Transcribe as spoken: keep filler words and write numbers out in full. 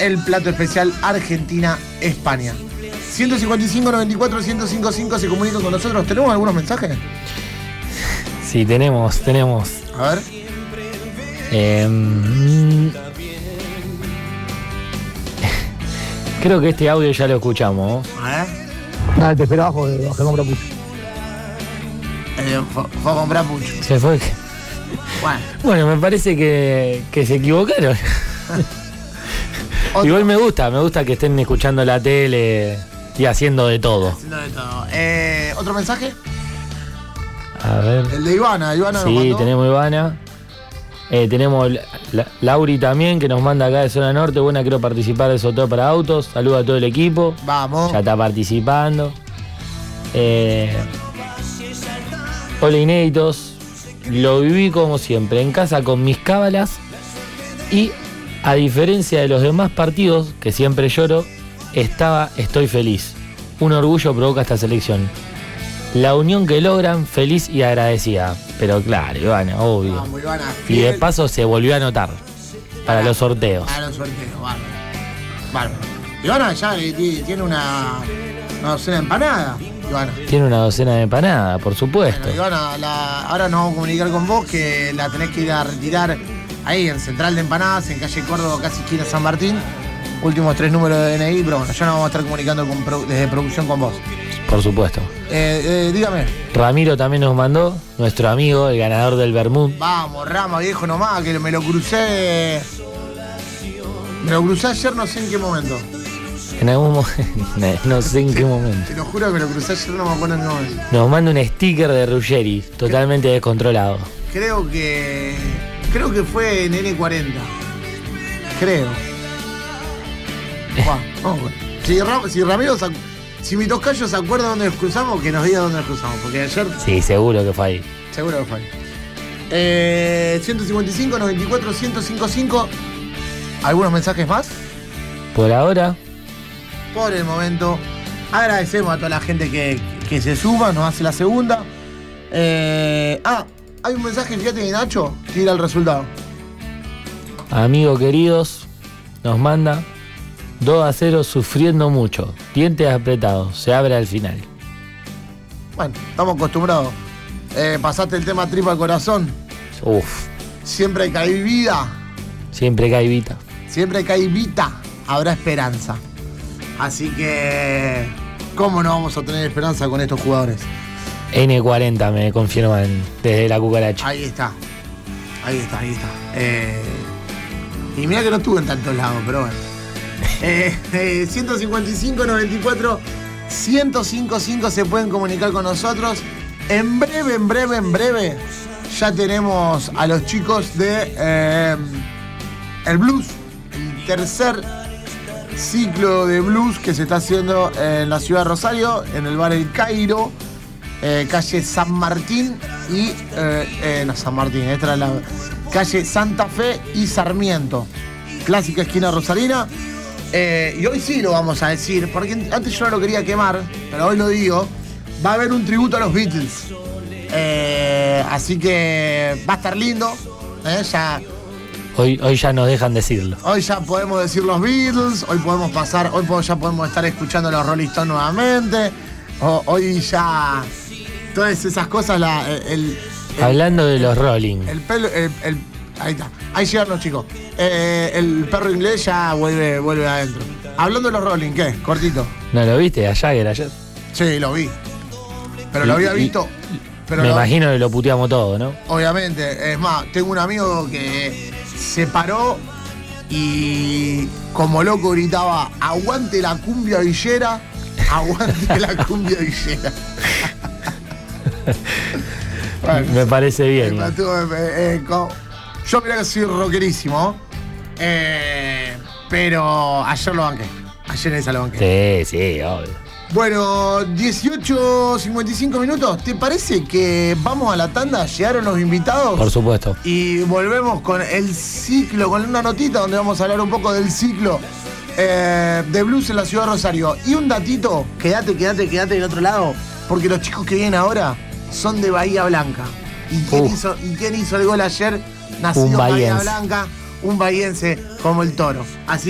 el plato especial Argentina-España. ciento cincuenta y cinco, noventa y cuatro, ciento cincuenta y cinco se comunican con nosotros. ¿Tenemos algunos mensajes? Sí, tenemos, tenemos. A ver. Eh, creo que este audio ya lo escuchamos. A ver. Nada, te esperaba, bajé a comprar pucho. Eh, fue, fue a comprar pucho. Se fue. Bueno. Bueno, me parece que, que se equivocaron. Igual me gusta, me gusta que estén escuchando la tele y haciendo de todo. Haciendo de todo. Eh, ¿Otro mensaje? A ver. El de Ivana. Ivana nos Sí, mandó. tenemos Ivana. Eh, tenemos la, la, Lauri también, que nos manda acá de Zona Norte. Buena, quiero participar de Sorteo para Autos. Saluda a todo el equipo. Vamos. Ya está participando. Eh, hola, inéditos. Lo viví como siempre, en casa con mis cábalas. Y a diferencia de los demás partidos, que siempre lloro, estaba, estoy feliz. Un orgullo provoca esta selección. La unión que logran, feliz y agradecida. Pero claro, Ivana, obvio. Vamos, Ivana. Y de paso se volvió a anotar para los sorteos. Para los sorteos, bárbaro. Bárbaro. Ivana ya eh, tiene una, una docena de empanadas. Ivana. Tiene una docena de empanadas, por supuesto. Bueno, Ivana, la, ahora nos vamos a comunicar con vos que la tenés que ir a retirar ahí en Central de Empanadas, en calle Córdoba, casi esquina San Martín. Últimos tres números de D N I, pero bueno, ya nos vamos a estar comunicando con, desde producción con vos. Por supuesto. Eh, eh, dígame. Ramiro también nos mandó, nuestro amigo, el ganador del Bermud. Vamos, Rama, viejo nomás, que me lo crucé. Me lo crucé ayer, no sé en qué momento. En algún momento, no sé en qué momento. Te lo juro que me lo crucé ayer, no me acuerdo en qué momento. Nos manda un sticker de Ruggeri, totalmente descontrolado. Creo que. Creo que fue en N cuarenta. Creo. Buah, vamos, bueno. Si, Ram, si Ramiro, se, si mi tocayo se acuerda dónde nos cruzamos, que nos diga dónde nos cruzamos. Porque ayer. Sí, seguro que fue ahí. Seguro que fue ahí. Eh, ciento cincuenta y cinco, noventa y cuatro, ciento cincuenta y cinco. ¿Algunos mensajes más? Por ahora. Por el momento. Agradecemos a toda la gente que, que se suma, nos hace la segunda. Eh, ah, hay un mensaje, fíjate, de Nacho, tira el resultado. Amigos queridos, nos manda dos a cero sufriendo mucho. Dientes apretados, se abre al final. Bueno, estamos acostumbrados. Eh, pasaste el tema tripa al corazón. Uf. Siempre que hay vida. Siempre que hay vida. Siempre que hay vida, habrá esperanza. Así que, ¿cómo no vamos a tener esperanza con estos jugadores? N cuarenta me confirman desde la cucaracha. Ahí está. Ahí está, ahí está. Eh, y mira que no estuve en tantos lados, pero bueno. eh, eh, ciento cincuenta y cinco, noventa y cuatro, ciento cincuenta y cinco se pueden comunicar con nosotros. En breve, en breve, en breve, ya tenemos a los chicos de eh, el blues, el tercer ciclo de blues que se está haciendo en la ciudad de Rosario, en el bar El Cairo, eh, calle San Martín y eh, eh, no San Martín, esta era la calle Santa Fe y Sarmiento, clásica esquina rosarina. Eh, y hoy sí lo vamos a decir, porque antes yo no lo quería quemar, pero hoy lo digo. Va a haber un tributo a los Beatles. Eh, así que va a estar lindo. Eh, ya, Hoy, hoy ya nos dejan decirlo. hoy ya podemos decir los Beatles. Hoy podemos pasar. Hoy ya podemos estar escuchando los Rolling Stones nuevamente. O, hoy ya. Todas esas cosas. La, el, el, Hablando de los Rolling. El pelo. El, el, ahí está. Ahí llegan los chicos. Eh, el perro inglés ya vuelve, vuelve adentro. Hablando de los Rolling, ¿qué? Cortito. ¿No lo viste a Jagger ayer? Sí, lo vi. Pero lo había visto. Pero me lo, imagino que lo puteamos todo, ¿no? Obviamente. Es más, tengo un amigo que se paró y como loco gritaba: aguante la cumbia villera, aguante la cumbia villera. Bueno, me parece bien. Me, me, me, eh, con, yo mirá que soy rockerísimo, eh, pero ayer lo banqué. Ayer en esa lo banqué. Sí, sí, obvio. Bueno, dieciocho cincuenta y cinco minutos. ¿Te parece que vamos a la tanda? ¿Llegaron los invitados? Por supuesto. Y volvemos con el ciclo, con una notita donde vamos a hablar un poco del ciclo eh, de blues en la ciudad de Rosario. Y un datito, quédate, quédate, quédate del otro lado, porque los chicos que vienen ahora son de Bahía Blanca. ¿Y quién, uh. hizo, ¿y quién hizo el gol ayer? Nacido en Bahía Blanca, un bahiense como el Toro. Así